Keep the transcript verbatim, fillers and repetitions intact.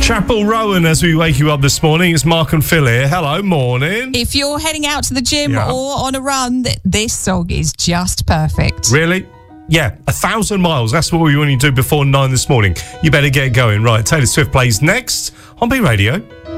Chapel Rowan, as we wake you up this morning, it's Mark and Phil here. Hello, morning. If you're heading out to the gym Yeah. or on a run, th- this song is just perfect. Really? Yeah, a thousand miles. That's what we want you to do before nine this morning. You better get going. Right, Taylor Swift plays next on B Radio.